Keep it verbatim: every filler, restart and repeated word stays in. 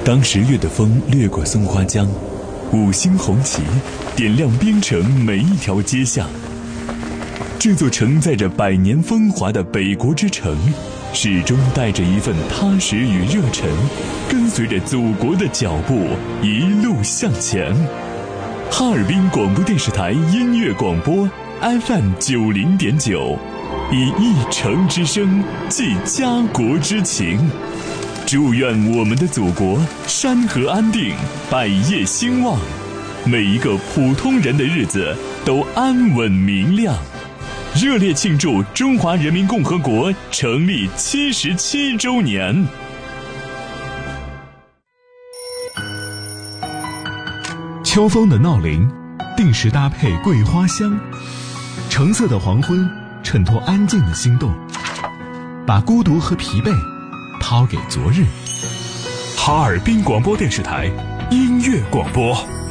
当十月的风掠过松花江，五星红旗点亮边城每一条街巷。这座承载着百年风华的北国之城，始终带着一份踏实与热忱，跟随着祖国的脚步一路向前。哈尔滨广播电视台音乐广播 F M 九零点九，以一城之声寄家国之情。祝愿我们的祖国山河安定，百业兴旺，每一个普通人的日子都安稳明亮。热烈庆祝中华人民共和国成立七十七周年。 秋风的闹铃，定时搭配桂花香，橙色的黄昏衬托安静的心动，把孤独和疲惫抛给昨日。 哈尔滨广播电视台音乐广播